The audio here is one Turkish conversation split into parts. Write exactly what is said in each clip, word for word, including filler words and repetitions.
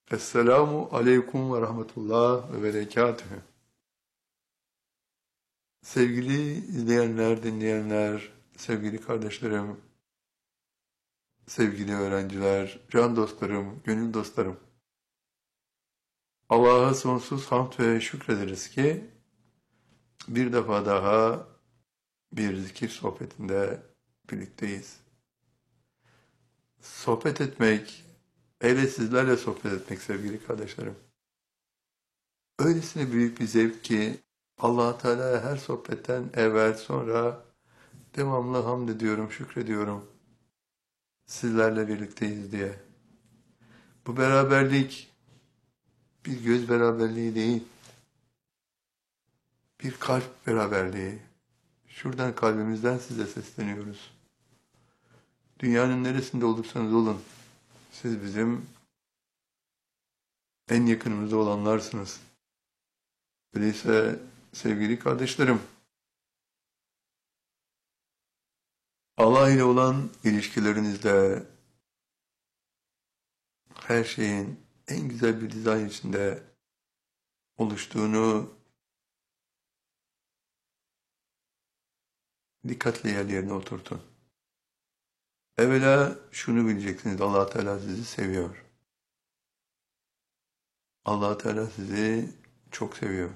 Esselamu aleyküm ve rahmetullah ve berekatühü. Sevgili izleyenler, dinleyenler, sevgili kardeşlerim, sevgili öğrenciler, can dostlarım, gönül dostlarım. Allah'a sonsuz hamd ve şükrederiz ki bir defa daha bir zikir sohbetinde birlikteyiz. Sohbet etmek, hele sizlerle sohbet etmek sevgili kardeşlerim. Öylesine büyük bir zevk ki Allah Teala'ya her sohbetten evvel sonra devamlı hamd ediyorum, şükrediyorum sizlerle birlikteyiz diye. Bu beraberlik bir göz beraberliği değil, bir kalp beraberliği. Şuradan kalbimizden size sesleniyoruz. Dünyanın neresinde olursanız olun, siz bizim en yakınımızda olanlarsınız. Öyleyse sevgili kardeşlerim, Allah ile olan ilişkilerinizde her şeyin en güzel bir dizayn içinde oluştuğunu dikkatle yerlerine oturtun. Evvela şunu bileceksiniz, Allah Teala sizi seviyor. Allah Teala sizi çok seviyor.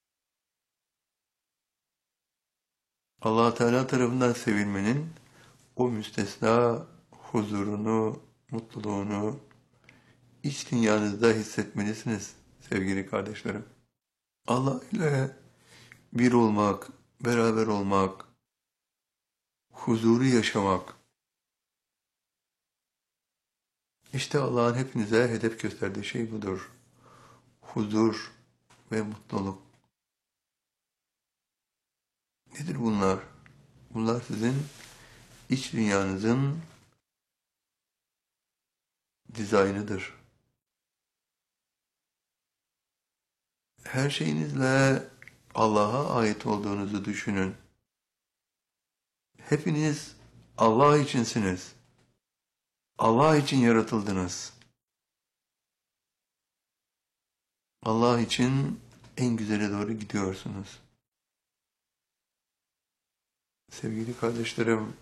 Allah Teala tarafından sevilmenin o müstesna huzurunu, mutluluğunu iç dünyanızda hissetmelisiniz sevgili kardeşlerim. Allah ile bir olmak, beraber olmak, huzuru yaşamak. İşte Allah'ın hepinize hedef gösterdiği şey budur. Huzur ve mutluluk. Nedir bunlar? Bunlar sizin iç dünyanızın dizaynıdır. Her şeyinizle Allah'a ait olduğunuzu düşünün. Hepiniz Allah içinsiniz. Allah için yaratıldınız. Allah için en güzele doğru gidiyorsunuz. Sevgili kardeşlerim,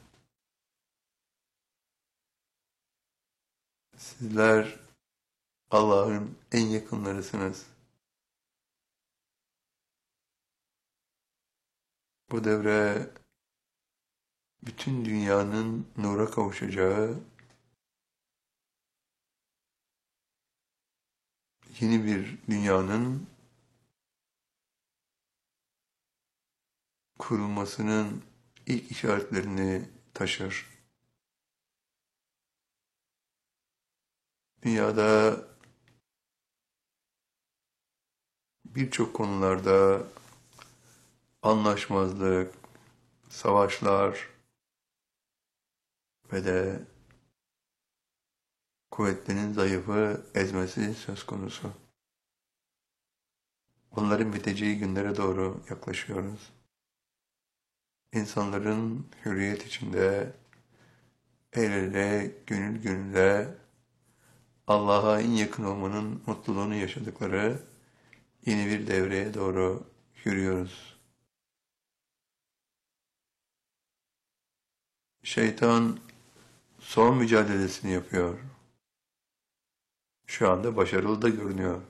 sizler Allah'ın en yakınlarısınız. Bu devre bütün dünyanın nura kavuşacağı yeni bir dünyanın kurulmasının ilk işaretlerini taşır. Dünyada birçok konularda anlaşmazlık, savaşlar ve de kuvvetlinin zayıfı ezmesi söz konusu. Onların biteceği günlere doğru yaklaşıyoruz. İnsanların hürriyet içinde el ele, gönül gönüle Allah'a en yakın olmanın mutluluğunu yaşadıkları yeni bir devreye doğru yürüyoruz. Şeytan son mücadelesini yapıyor. Şu anda başarılı da görünüyor.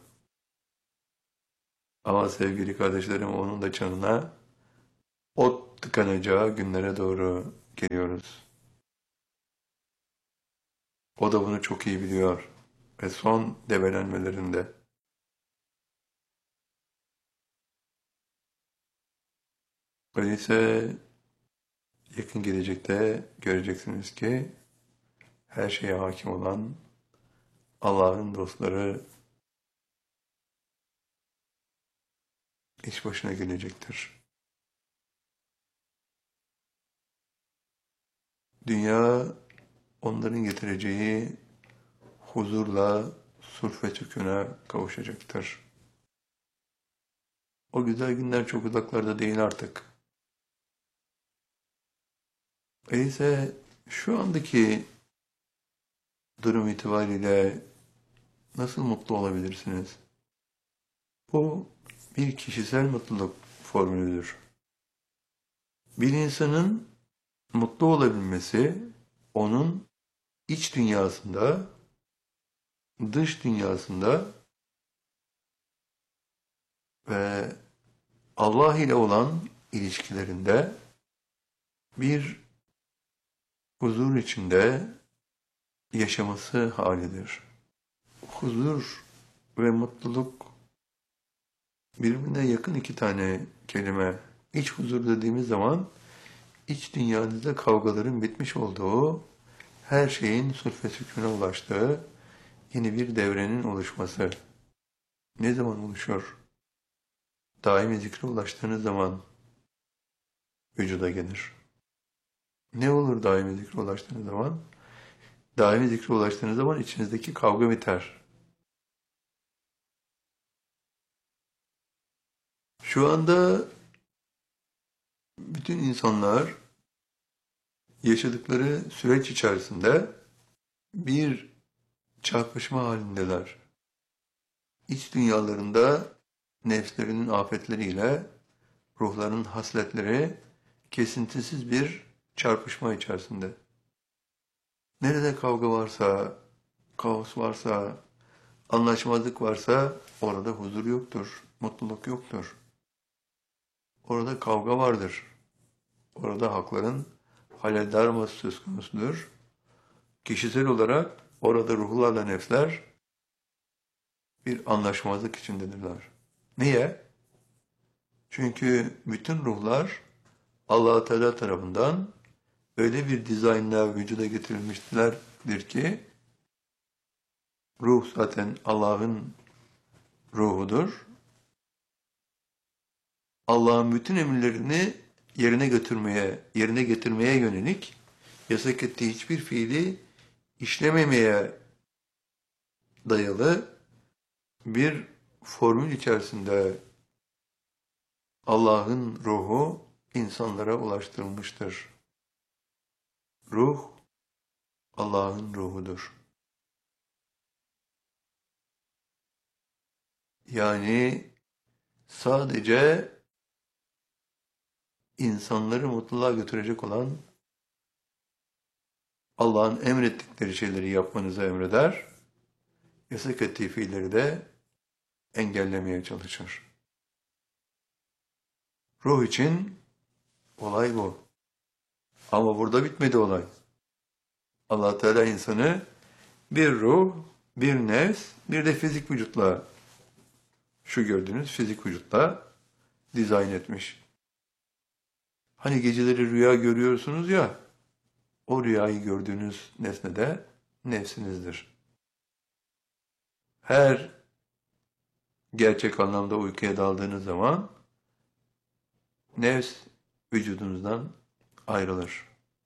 Ama sevgili kardeşlerim, onun da canına ot tıkanacağı günlere doğru geliyoruz. O da bunu çok iyi biliyor ve son debelenmelerinde. Öyleyse yakın gelecekte göreceksiniz ki her şeye hakim olan Allah'ın dostları iş başına gelecektir. Dünya onların getireceği huzurla sulh ve sükûna kavuşacaktır. O güzel günler çok uzaklarda değil artık. Öyleyse şu andaki durum itibariyle nasıl mutlu olabilirsiniz? Bu bir kişisel mutluluk formülüdür. Bir insanın mutlu olabilmesi, onun iç dünyasında, dış dünyasında ve Allah ile olan ilişkilerinde bir huzur içinde yaşaması halidir. Huzur ve mutluluk birbirine yakın iki tane kelime. İç huzur dediğimiz zaman iç dünyanızda kavgaların bitmiş olduğu, her şeyin sulh ve sükûne ulaştığı yeni bir devrenin oluşması. Ne zaman oluşur? Daimi zikre ulaştığınız zaman vücuda gelir. Ne olur daimi zikre ulaştığınız zaman? Daimi zikre ulaştığınız zaman içinizdeki kavga biter. Şu anda bütün insanlar yaşadıkları süreç içerisinde bir çarpışma halindeler. İç dünyalarında nefslerinin afetleriyle ruhlarının hasletleri kesintisiz bir çarpışma içerisinde. Nerede kavga varsa, kaos varsa, anlaşmazlık varsa orada huzur yoktur, mutluluk yoktur. Orada kavga vardır. Orada hakların halel darması söz konusudur. Kişisel olarak orada ruhlarla nefsler bir anlaşmazlık içindedirler. Niye? Çünkü bütün ruhlar Allah-u Teala tarafından öyle bir dizaynla vücuda getirilmişlerdir ki ruh zaten Allah'ın ruhudur. Allah'ın bütün emirlerini yerine götürmeye, yerine getirmeye yönelik yasak ettiği hiçbir fiili işlememeye dayalı bir formül içerisinde Allah'ın ruhu insanlara ulaştırılmıştır. Ruh Allah'ın ruhudur. Yani sadece insanları mutluluğa götürecek olan Allah'ın emrettikleri şeyleri yapmanızı emreder, yasak ettiği fiilleri de engellemeye çalışır. Ruh için olay bu. Ama burada bitmedi olay. Allah Teala insanı bir ruh, bir nefs, bir de fizik vücutla, şu gördüğünüz fizik vücutla dizayn etmiş. Hani geceleri rüya görüyorsunuz ya, o rüyayı gördüğünüz nesne de nefsinizdir. Her gerçek anlamda uykuya daldığınız zaman nefs vücudunuzdan ayrılır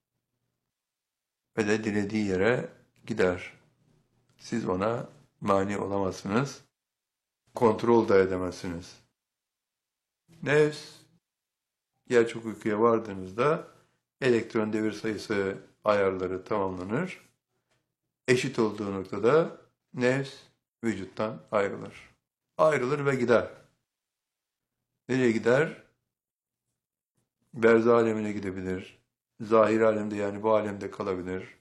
ve de dilediği yere gider. Siz ona mani olamazsınız, kontrol da edemezsiniz. Nefs, gerçek uykuya vardığınızda elektron devir sayısı ayarları tamamlanır. Eşit olduğu noktada nefs vücuttan ayrılır. Ayrılır ve gider. Nereye gider? Berzah alemine gidebilir. Zahir alemde, yani bu alemde kalabilir.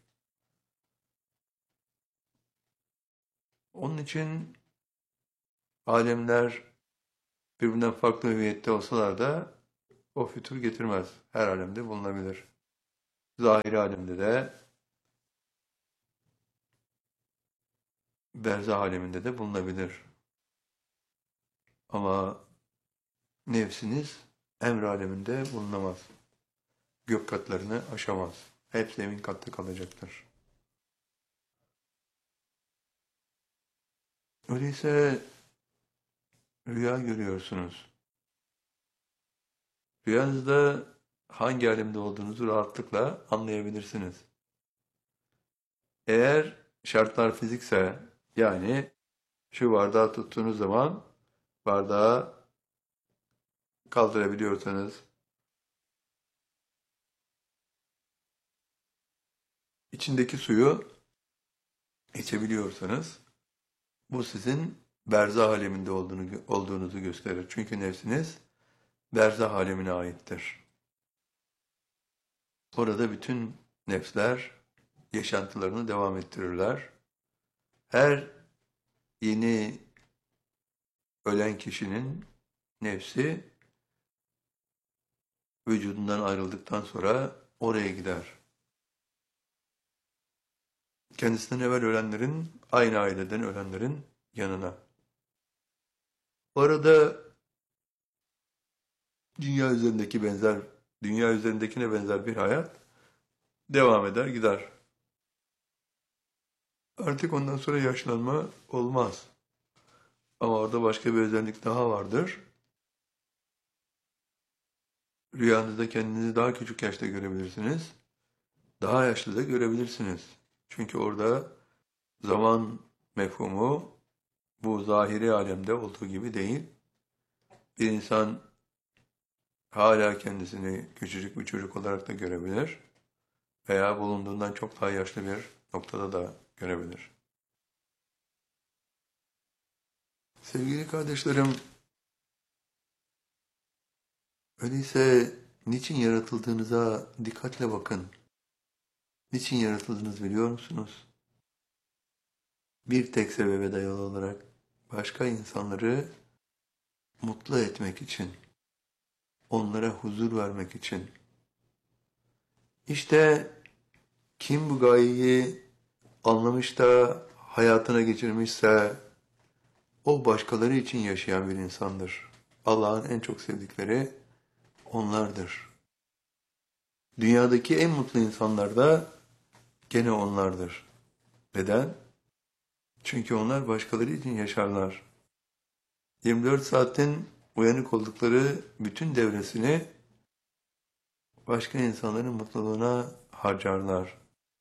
Onun için alemler birbirinden farklı hüviyette olsalar da o fütur getirmez. Her alemde bulunabilir. Zahir alemde de, berzah aleminde de bulunabilir. Ama nefsiniz emr aleminde bulunamaz. Gök katlarını aşamaz. Hep zemin katta kalacaktır. Öyleyse rüya görüyorsunuz. Rüyanızda hangi alemde olduğunuzu rahatlıkla anlayabilirsiniz. Eğer şartlar fizikse, yani şu bardağı tuttuğunuz zaman bardağı kaldırabiliyorsanız, içindeki suyu içebiliyorsanız Bu sizin berzah aleminde olduğunu, olduğunuzu gösterir. Çünkü nefsiniz berzah alemine aittir. Orada bütün nefsler yaşantılarını devam ettirirler. Her yeni ölen kişinin nefsi vücudundan ayrıldıktan sonra oraya gider. Kendisinden evvel ölenlerin, aynı aileden ölenlerin yanına. Orada dünya üzerindeki benzer, dünya üzerindekine benzer bir hayat devam eder, gider. Artık ondan sonra yaşlanma olmaz. Ama orada başka bir özellik daha vardır. Rüyanızda kendinizi daha küçük yaşta görebilirsiniz. Daha yaşlı da görebilirsiniz. Çünkü orada zaman mefhumu bu zahiri alemde olduğu gibi değil. Bir insan hala kendisini küçücük bir çocuk olarak da görebilir veya bulunduğundan çok daha yaşlı bir noktada da görebilir. Sevgili kardeşlerim, öyleyse niçin yaratıldığınıza dikkatle bakın. Niçin yaratıldınız biliyor musunuz? Bir tek sebebe dayalı olarak başka insanları mutlu etmek için, onlara huzur vermek için. İşte kim bu gayeyi anlamış da hayatına geçirmişse o başkaları için yaşayan bir insandır. Allah'ın en çok sevdikleri onlardır. Dünyadaki en mutlu insanlar da gene onlardır. Neden? Çünkü onlar başkaları için yaşarlar. yirmi dört saatin uyanık oldukları bütün devresini başka insanların mutluluğuna harcarlar.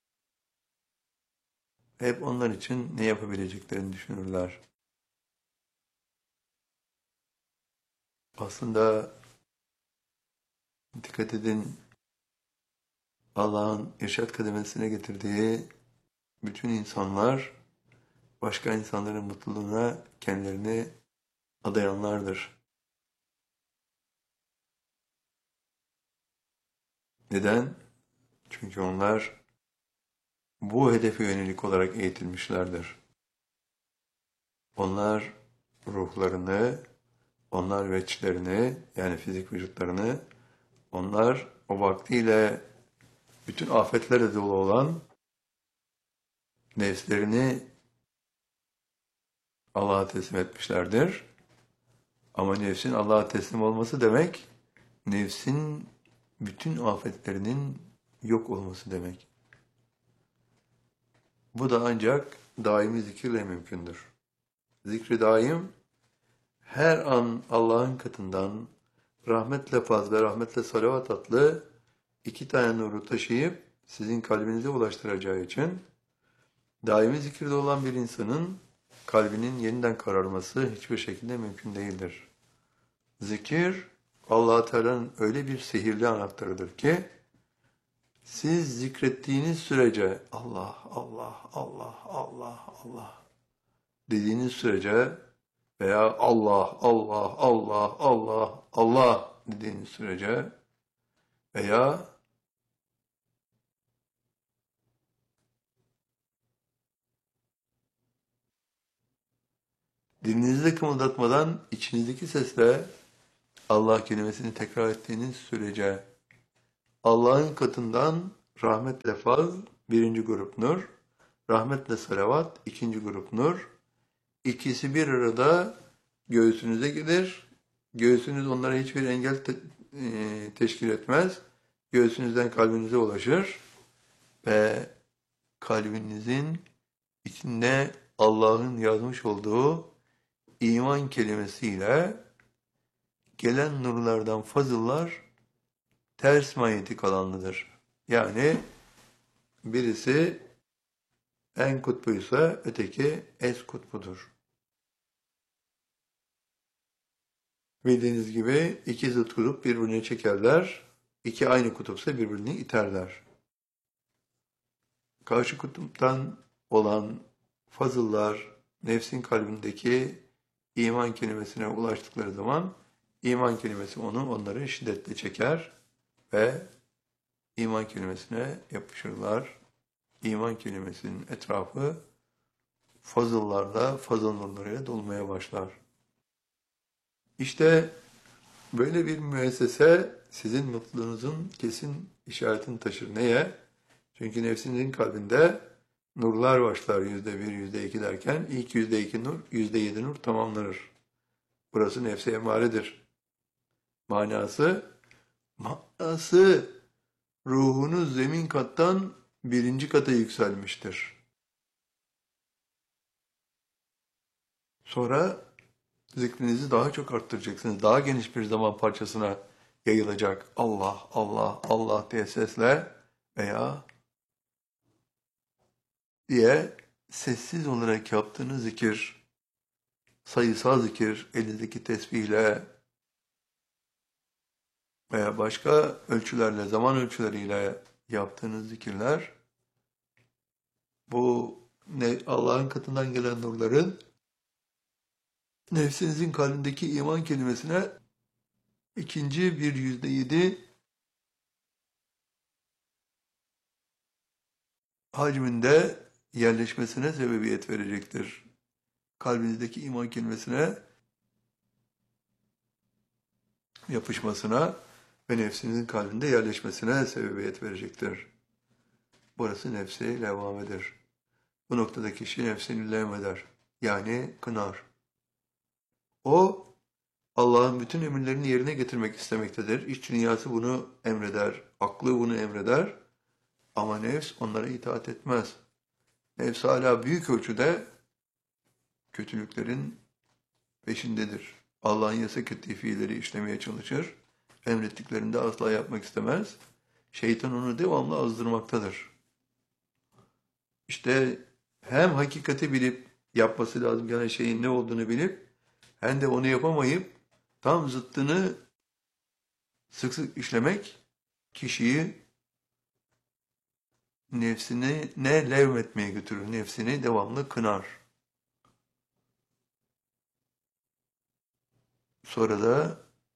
Hep onlar için ne yapabileceklerini düşünürler. Aslında dikkat edin, Allah'ın irşad kademesine getirdiği bütün insanlar başka insanların mutluluğuna kendilerini adayanlardır. Neden? Çünkü onlar bu hedefe yönelik olarak eğitilmişlerdir. Onlar ruhlarını, onlar veçlerini, yani fizik vücutlarını, onlar o vaktiyle bütün afetlerle dolu olan nefslerini Allah'a teslim etmişlerdir. Ama nefsin Allah'a teslim olması demek, nefsin bütün afetlerinin yok olması demek. Bu da ancak daimi zikirle mümkündür. Zikri daim, her an Allah'ın katından rahmetle faz ve rahmetle salavat adlı iki tane nuru taşıyıp sizin kalbinize ulaştıracağı için daimi zikirde olan bir insanın kalbinin yeniden kararması hiçbir şekilde mümkün değildir. Zikir, Allah-u Teala'nın öyle bir sihirli anahtarıdır ki, siz zikrettiğiniz sürece Allah, Allah, Allah, Allah, Allah dediğiniz sürece veya Allah, Allah, Allah, Allah, Allah dediğiniz sürece veya dilinizi kımıldatmadan içinizdeki sesle Allah kelimesini tekrar ettiğiniz sürece Allah'ın katından rahmetle faz birinci grup nur, rahmetle salavat ikinci grup nur. İkisi bir arada göğsünüze gelir. Göğsünüz onlara hiçbir engel te e teşkil etmez. Göğsünüzden kalbinize ulaşır ve kalbinizin içinde Allah'ın yazmış olduğu iman kelimesiyle gelen nurlardan fazıllar ters manyetik alanlıdır. Yani birisi en kutbuysa öteki es kutbudur. Bildiğiniz gibi iki zıt kutup birbirini çekerler, iki aynı kutupsa birbirini iterler. Karşı kutuptan olan fazıllar nefsin kalbindeki iman kelimesine ulaştıkları zaman iman kelimesi onu onları şiddetle çeker ve iman kelimesine yapışırlar. İman kelimesinin etrafı fazıllarla, fazıl nurlarıyla dolmaya başlar. İşte böyle bir müessese sizin mutluluğunuzun kesin işaretini taşır. Neye? Çünkü nefsinizin kalbinde nurlar başlar yüzde bir, yüzde iki derken ilk yüzde iki nur, yüzde yedi nur tamamlanır. Burası nefse emaredir. Manası, manası ruhunuz zemin kattan birinci kata yükselmiştir. Sonra zikrinizi daha çok arttıracaksınız. Daha geniş bir zaman parçasına yayılacak. Allah, Allah, Allah diye sesle veya diye sessiz olarak yaptığınız zikir, sayısal zikir, elinizdeki tesbihle veya başka ölçülerle, zaman ölçüleriyle yaptığınız zikirler, bu Allah'ın katından gelen nurların nefsinizin kalbindeki iman kelimesine ikinci bir yüzde yedi hacminde yerleşmesine sebebiyet verecektir. Kalbinizdeki iman kelimesine yapışmasına ve nefsinizin kalbinde yerleşmesine sebebiyet verecektir. Burası nefsi levamedir. Bu noktada kişi nefsini levm eder. Yani kınar. O Allah'ın bütün emirlerini yerine getirmek istemektedir. İç dünyası bunu emreder, aklı bunu emreder ama nefs onlara itaat etmez. Nefs hala büyük ölçüde kötülüklerin peşindedir. Allah'ın yasak ettiği fiilleri işlemeye çalışır. Emrettiklerini de asla yapmak istemez. Şeytan onu devamlı azdırmaktadır. İşte hem hakikati bilip yapması lazım gelen şeyin ne olduğunu bilip hem de onu yapamayıp tam zıttını sık sık işlemek kişiyi nefsini ne levmetmeye götürür. Nefsini devamlı kınar. Sonra da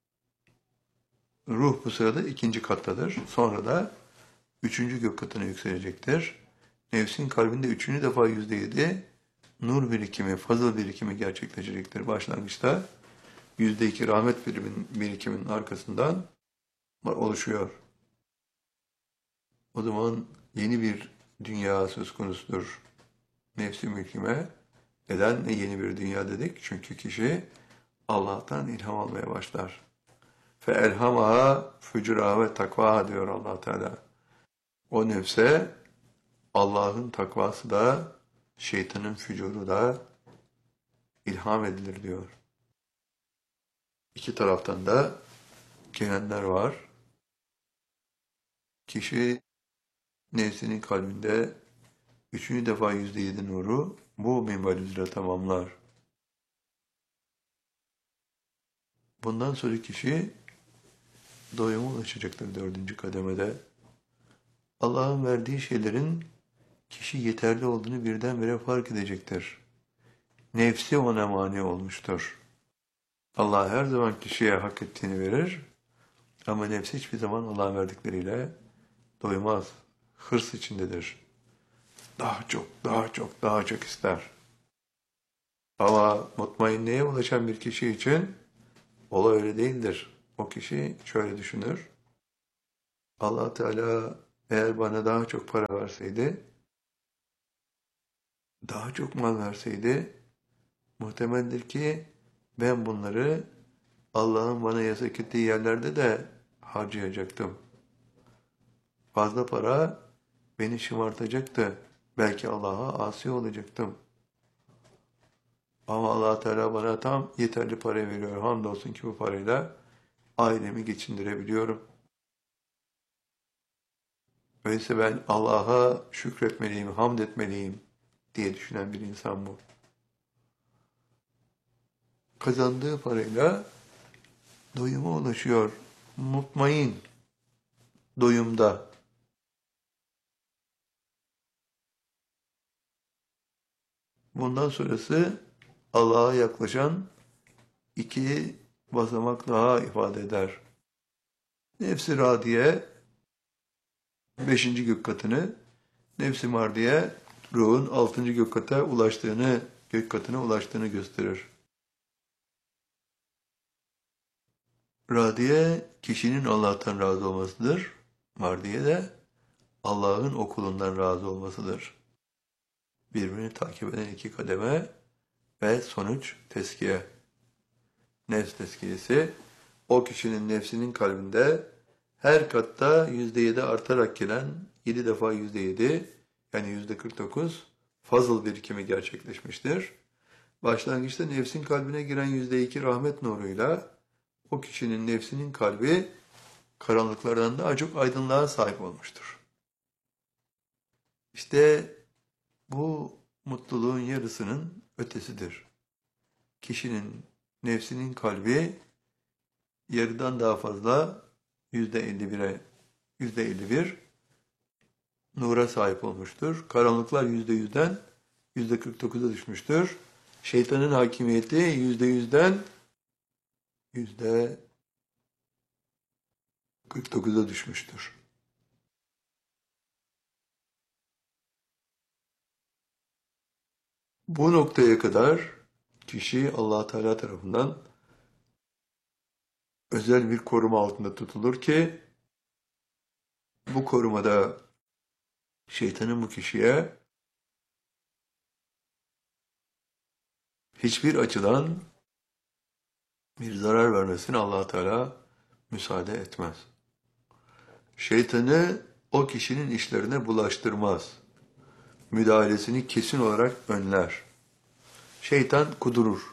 ruh bu sırada ikinci kattadır. Sonra da üçüncü gök katına yükselecektir. Nefsin kalbinde üçüncü defa yüzde yedi nur birikimi, fazıl birikimi gerçekleşecektir. Başlangıçta yüzde iki rahmet birikiminin arkasından oluşuyor. O zaman yeni bir dünya söz konusudur. Nefsi mülkime. Neden ne yeni bir dünya dedik? Çünkü kişi Allah'tan ilham almaya başlar. فَاَلْهَمَهَا فُجُرَهَا ve takva diyor Allah Teala. O nefse Allah'ın takvası da şeytanın fücuru da ilham edilir diyor. İki taraftan da gelenler var. Kişi nefsinin kalbinde üçüncü defa yüzde yedi nuru bu minval üzere tamamlar. Bundan sonra kişi doyuma ulaşacaktır dördüncü kademede. Allah'ın verdiği şeylerin kişi yeterli olduğunu birdenbire fark edecektir. Nefsi ona mani olmuştur. Allah her zaman kişiye hak ettiğini verir ama nefsi hiçbir zaman Allah'ın verdikleriyle doymaz. Hırs içindedir. Daha çok, daha çok, daha çok ister. Ama mutmainliğe ulaşan bir kişi için olay öyle değildir. O kişi şöyle düşünür. Allah Teala eğer bana daha çok para verseydi, daha çok mal verseydi, muhtemeldir ki ben bunları Allah'ın bana yasak ettiği yerlerde de harcayacaktım. Fazla para beni şımartacaktı. Belki Allah'a asi olacaktım. Ama Allah Teala bana tam yeterli para veriyor. Hamdolsun ki bu parayla ailemi geçindirebiliyorum. Öyleyse ben Allah'a şükretmeliyim, hamd etmeliyim diye düşünen bir insan bu. Kazandığı parayla doyuma ulaşıyor. Mutmain, doyumda. Bundan sonrası Allah'a yaklaşan iki basamak daha ifade eder. Nefs-i radiye beşinci gök katını, nefs-i mardiye ruhun altıncı gök kata ulaştığını, gök katına ulaştığını gösterir. Radiye kişinin Allah'tan razı olmasıdır. Mardiye de Allah'ın o kulundan razı olmasıdır. Birbirini takip eden iki kademe ve sonuç teskiye. Nefs teskiyesi, o kişinin nefsinin kalbinde her katta yüzde yedi artarak gelen yedi defa yüzde yedi yani yüzde kırk dokuz fazıl birikimi gerçekleşmiştir. Başlangıçta nefsin kalbine giren yüzde iki rahmet nuruyla o kişinin nefsinin kalbi karanlıklardan daha çok aydınlığa sahip olmuştur. İşte bu mutluluğun yarısının ötesidir. Kişinin nefsinin kalbi yarıdan daha fazla yüzde elli bire, yüzde elli bir nura sahip olmuştur. Karanlıklar yüzde yüzden yüzde kırk dokuza düşmüştür. Şeytanın hakimiyeti yüzde yüzden yüzde kırk dokuza düşmüştür. Bu noktaya kadar kişi Allah Teala tarafından özel bir koruma altında tutulur ki bu korumada şeytanın bu kişiye hiçbir açıdan bir zarar vermesine Allah Teala müsaade etmez. Şeytanı o kişinin işlerine bulaştırmaz. Müdahalesini kesin olarak önler. Şeytan kudurur.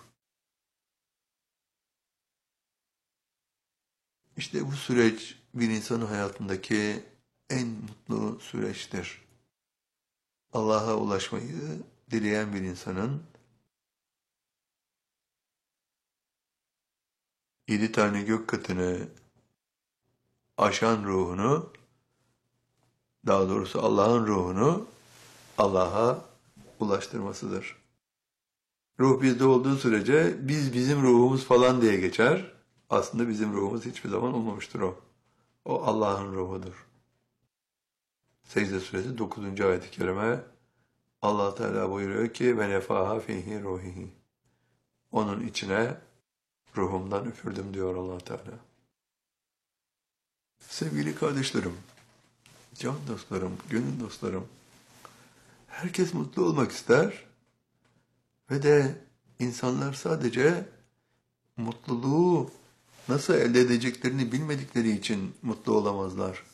İşte bu süreç bir insanın hayatındaki en mutlu süreçtir. Allah'a ulaşmayı dileyen bir insanın yedi tane gök katını aşan ruhunu, daha doğrusu Allah'ın ruhunu Allah'a ulaştırmasıdır. Ruh bizde olduğu sürece biz bizim ruhumuz falan diye geçer. Aslında bizim ruhumuz hiçbir zaman olmamıştır o. O Allah'ın ruhudur. Secde suresi dokuzuncu ayet-i kerime Allah Teala buyuruyor ki ve nefaha fihi ruhihi. Onun içine ruhumdan üfürdüm diyor Allah Teala. Sevgili kardeşlerim, can dostlarım, gönül dostlarım, herkes mutlu olmak ister ve de insanlar sadece mutluluğu nasıl elde edeceklerini bilmedikleri için mutlu olamazlar.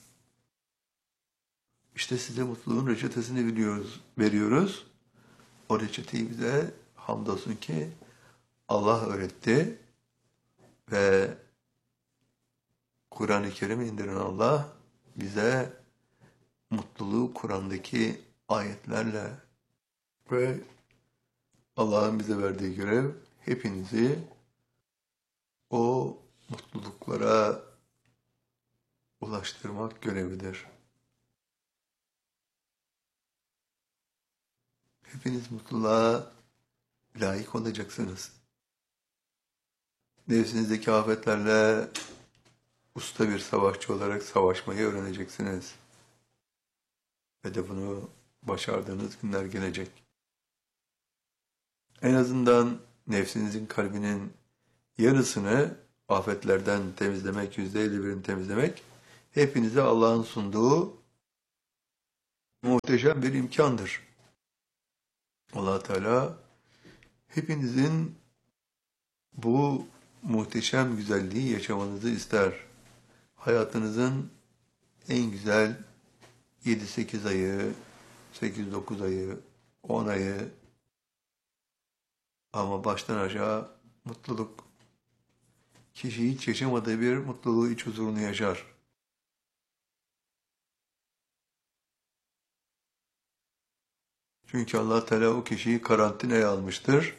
İşte size mutluluğun reçetesini biliyoruz, veriyoruz. O reçeteyi bize hamdolsun ki Allah öğretti ve Kur'an-ı Kerim indiren Allah bize mutluluğu Kur'an'daki ayetlerle ve Allah'ın bize verdiği görev hepinizi o mutluluklara ulaştırmak görevidir. Hepiniz mutluluğa layık olacaksınız. Nefsinizdeki afetlerle usta bir savaşçı olarak savaşmayı öğreneceksiniz. Ve de bunu başardığınız günler gelecek. En azından nefsinizin kalbinin yarısını afetlerden temizlemek, yüzde elli birini temizlemek, hepinize Allah'ın sunduğu muhteşem bir imkandır. Allah Teala hepinizin bu muhteşem güzelliği yaşamanızı ister. Hayatınızın en güzel yedi sekiz ayı, sekiz dokuz ayı, on ayı ama baştan aşağı mutluluk. Kişi hiç yaşamadığı bir mutluluğu, iç huzurunu yaşar. Çünkü Allah Teala o kişiyi karantinaya almıştır.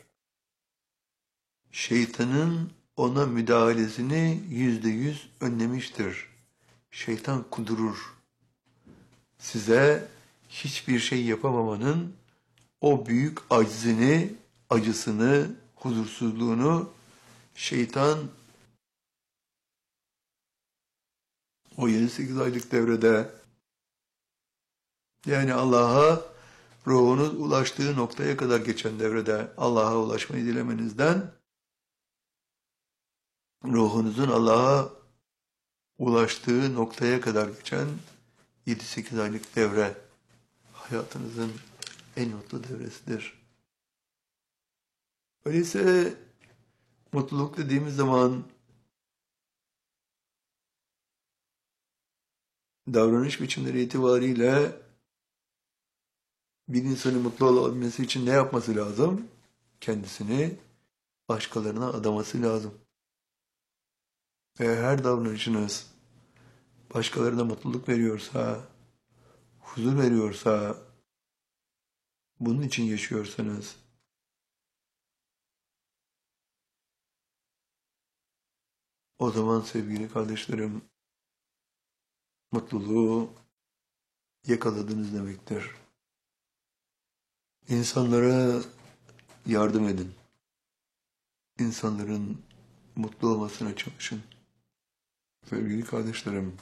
Şeytanın ona müdahalesini yüzde yüz önlemiştir. Şeytan kudurur. Size hiçbir şey yapamamanın o büyük aczini, acısını, huzursuzluğunu şeytan o yedi sekiz aylık devrede, yani Allah'a ruhunuz ulaştığı noktaya kadar geçen devrede Allah'a ulaşmayı dilemenizden, ruhunuzun Allah'a ulaştığı noktaya kadar geçen yedi sekiz aylık devre hayatınızın en mutlu devresidir. Öyleyse mutluluk dediğimiz zaman davranış biçimleri itibariyle bir insanın mutlu olabilmesi için ne yapması lazım? Kendisini başkalarına adaması lazım. Eğer her davranışınız başkalarına mutluluk veriyorsa, huzur veriyorsa, bunun için yaşıyorsanız, o zaman sevgili kardeşlerim, mutluluğu yakaladınız demektir. İnsanlara yardım edin. İnsanların mutlu olmasına çalışın. Sevgili kardeşlerim,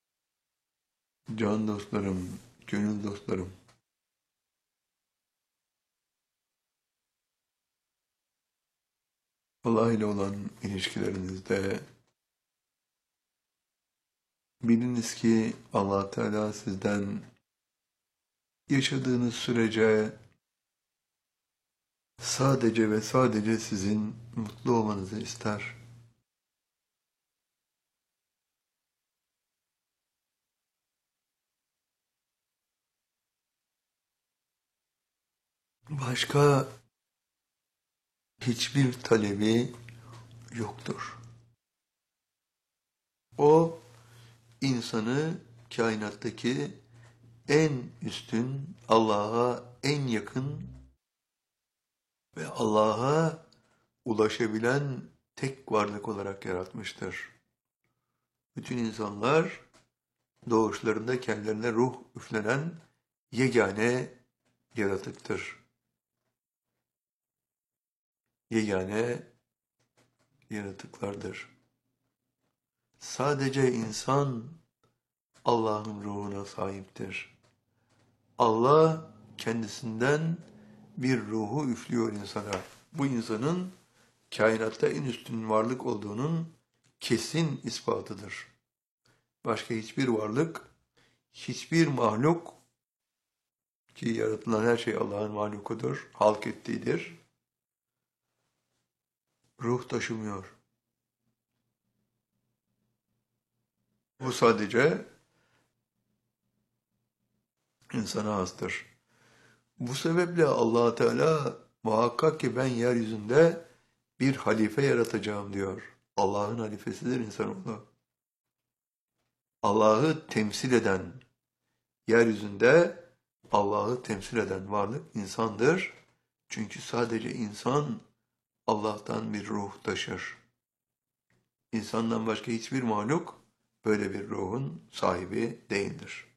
can dostlarım, gönül dostlarım, Allah ile olan ilişkilerinizde biliniz ki Allah Teala sizden yaşadığınız sürece sadece ve sadece sizin mutlu olmanızı ister. Başka hiçbir talebi yoktur. O, insanı kainattaki en üstün, Allah'a en yakın ve Allah'a ulaşabilen tek varlık olarak yaratmıştır. Bütün insanlar doğuşlarında kendilerine ruh üflenen yegane yaratıktır. Yegane yaratıklardır. Sadece insan Allah'ın ruhuna sahiptir. Allah kendisinden bir ruhu üflüyor insana. Bu insanın kainatta en üstün varlık olduğunun kesin ispatıdır. Başka hiçbir varlık, hiçbir mahluk, ki yaratılan her şey Allah'ın mahlukudur, halk ettiğidir, ruh taşımıyor. Bu sadece insana hastır. Bu sebeple Allah Teala muhakkak ki ben yeryüzünde bir halife yaratacağım diyor. Allah'ın halifesidir insanoğlu. Allah'ı temsil eden, yeryüzünde Allah'ı temsil eden varlık insandır. Çünkü sadece insan Allah'tan bir ruh taşır. İnsandan başka hiçbir mahluk böyle bir ruhun sahibi değildir.